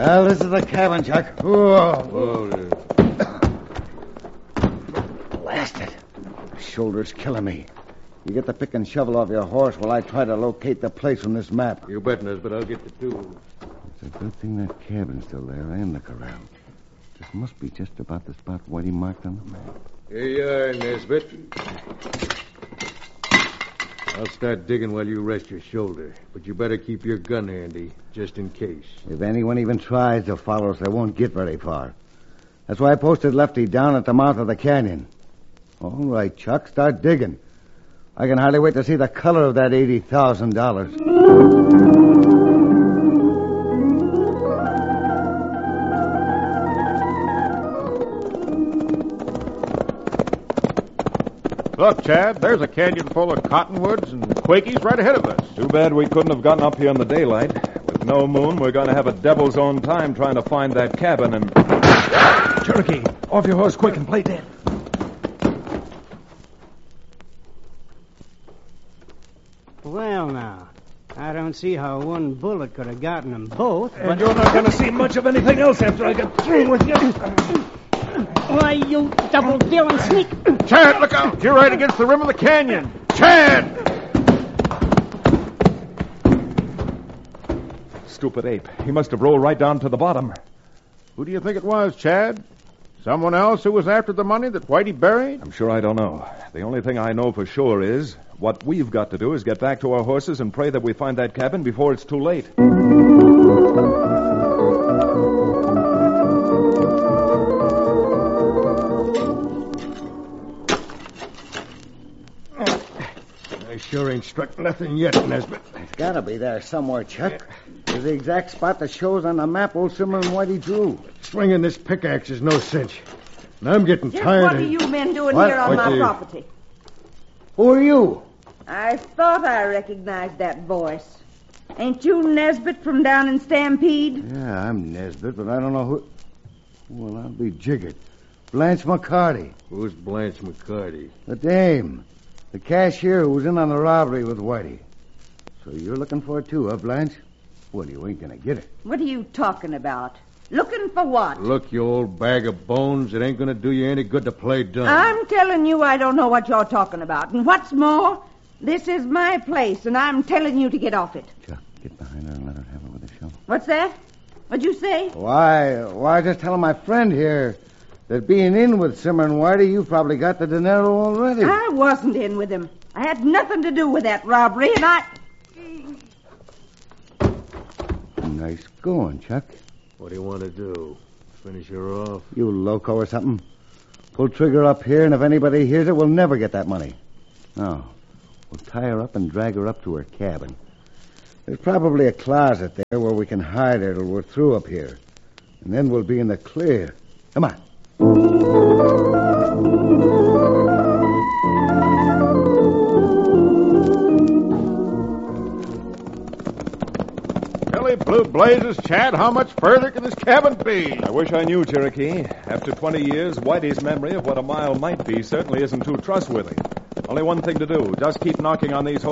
Well, this is the cabin, Chuck. Whoa. Blast it. The shoulder's killing me. You get the pick and shovel off your horse while I try to locate the place on this map. You bet, Nesbitt. I'll get the tools. It's a good thing that cabin's still there and the corral. This must be just about the spot Whitey marked on the map. Here you are, Nesbitt. I'll start digging while you rest your shoulder. But you better keep your gun handy, just in case. If anyone even tries to follow us, they won't get very far. That's why I posted Lefty down at the mouth of the canyon. All right, Chuck, start digging. I can hardly wait to see the color of that $80,000. Look, Chad, there's a canyon full of cottonwoods and quakies right ahead of us. Too bad we couldn't have gotten up here in the daylight. With no moon, we're going to have a devil's own time trying to find that cabin and... Cherokee, off your horse quick and play dead. Well, now, I don't see how one bullet could have gotten them both. And you're not going to see much of anything else after I get through with you. Why, you double-dealing sneak. Chad, look out! You're right against the rim of the canyon. Chad! Stupid ape. He must have rolled right down to the bottom. Who do you think it was, Chad? Someone else who was after the money that Whitey buried? I'm sure I don't know. The only thing I know for sure is what we've got to do is get back to our horses and pray that we find that cabin before it's too late. I sure ain't struck nothing yet, Nesbitt. It's got to be there somewhere, Chuck. There's the exact spot that shows on the map old Simmer and Whitey drew. Swinging this pickaxe is no cinch. And I'm getting Just tired what of... are you men doing What? here on What my do you- property? Who are you? I thought I recognized that voice. Ain't you Nesbitt from down in Stampede? Yeah, I'm Nesbitt, but I don't know who... Well, I'll be jiggered. Blanche McCarty. Who's Blanche McCarty? The dame. The cashier who was in on the robbery with Whitey. So you're looking for it too, huh, Blanche? Well, you ain't gonna get it. What are you talking about? Looking for what? Look, you old bag of bones, it ain't gonna do you any good to play dumb. I'm telling you I don't know what you're talking about. And what's more, this is my place, and I'm telling you to get off it. Chuck, get behind her and let her have it with a shovel. What's that? What'd you say? Why, just telling my friend here that being in with Simmer and Whitey, you probably got the dinero already. I wasn't in with him. I had nothing to do with that robbery, and I... Nice going, Chuck. What do you want to do? Finish her off? You loco or something? Pull trigger up here, and if anybody hears it, we'll never get that money. No. We'll tie her up and drag her up to her cabin. There's probably a closet there where we can hide her till we're through up here. And then we'll be in the clear. Come on. Billy Blue Blazes, Chad, how much further can this cabin be? I wish I knew, Cherokee. After 20 years, Whitey's memory of what a mile might be certainly isn't too trustworthy. Only one thing to do. Just keep knocking on these